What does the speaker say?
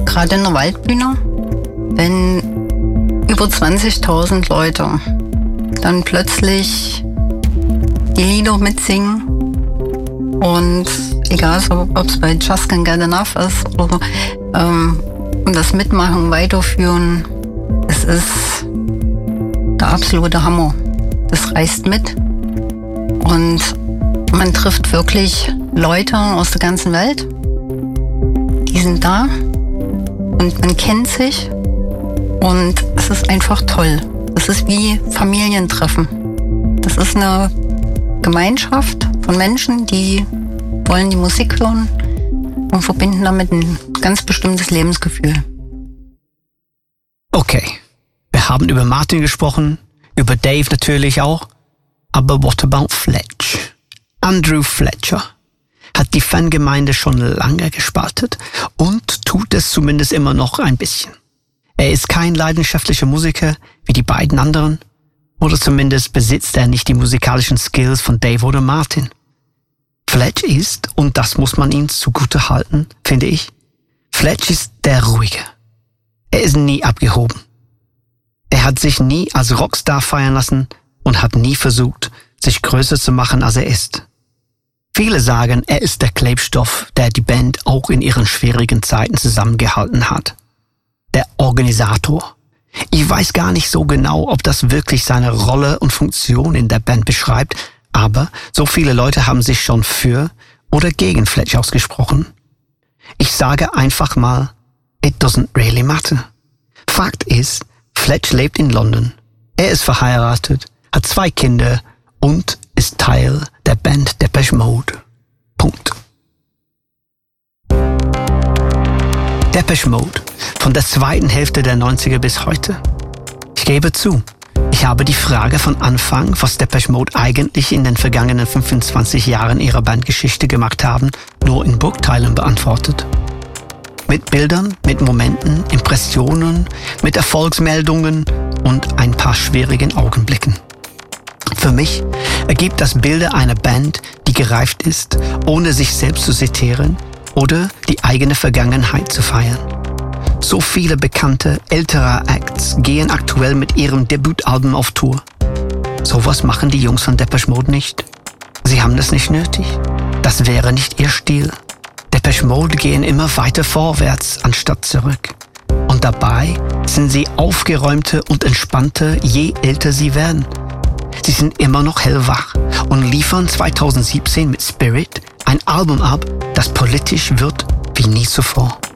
gerade in der Waldbühne, wenn über 20.000 Leute dann plötzlich die Lieder mitsingen und egal, ob es bei Just Can't Get Enough ist oder und das Mitmachen weiterführen, es ist der absolute Hammer. Das reißt mit und man trifft wirklich Leute aus der ganzen Welt. Die sind da und man kennt sich und es ist einfach toll. Es ist wie Familientreffen. Das ist eine Gemeinschaft von Menschen, die wollen die Musik hören und verbinden damit ein ganz bestimmtes Lebensgefühl. Okay, wir haben über Martin gesprochen, über Dave natürlich auch, aber what about Fletch? Andrew Fletcher hat die Fangemeinde schon lange gespaltet und tut es zumindest immer noch ein bisschen. Er ist kein leidenschaftlicher Musiker wie die beiden anderen, oder zumindest besitzt er nicht die musikalischen Skills von Dave oder Martin. Fletch ist, und das muss man ihm zugute halten, finde ich, Fletch ist der Ruhige. Er ist nie abgehoben. Er hat sich nie als Rockstar feiern lassen und hat nie versucht, sich größer zu machen, als er ist. Viele sagen, er ist der Klebstoff, der die Band auch in ihren schwierigen Zeiten zusammengehalten hat. Der Organisator. Ich weiß gar nicht so genau, ob das wirklich seine Rolle und Funktion in der Band beschreibt, aber so viele Leute haben sich schon für oder gegen Fletch ausgesprochen. Ich sage einfach mal, it doesn't really matter. Fakt ist, Fletch lebt in London. Er ist verheiratet, hat 2 Kinder und ist Teil der Band Depeche Mode. Punkt. Depeche Mode, von der zweiten Hälfte der 90er bis heute. Ich gebe zu, ich habe die Frage von Anfang, was Depeche Mode eigentlich in den vergangenen 25 Jahren ihrer Bandgeschichte gemacht haben, nur in Bruchteilen beantwortet. Mit Bildern, mit Momenten, Impressionen, mit Erfolgsmeldungen und ein paar schwierigen Augenblicken. Für mich ergibt das Bilder einer Band, die gereift ist, ohne sich selbst zu zitieren oder die eigene Vergangenheit zu feiern. So viele bekannte, ältere Acts gehen aktuell mit ihrem Debütalbum auf Tour. Sowas machen die Jungs von Depeche Mode nicht. Sie haben das nicht nötig. Das wäre nicht ihr Stil. Depeche Mode gehen immer weiter vorwärts, anstatt zurück. Und dabei sind sie aufgeräumter und entspannter, je älter sie werden. Sie sind immer noch hellwach und liefern 2017 mit Spirit ein Album ab, das politisch wird wie nie zuvor.